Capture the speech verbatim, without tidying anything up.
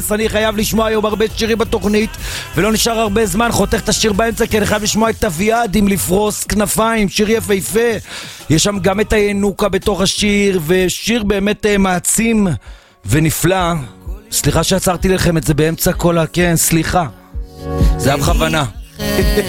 אני חייב לשמוע היום הרבה שירים בתוכנית ולא נשאר הרבה זמן, חותך את השיר באמצע כי אני חייב לשמוע את אביעד עם לפרוס כנפיים, שיר יפהפה. יש שם גם את הינוקה בתוך השיר, ושיר באמת מעצים ונפלא. סליחה שעצרתי לכם את זה באמצע כל ה... כן, סליחה, זה היה בכוונה.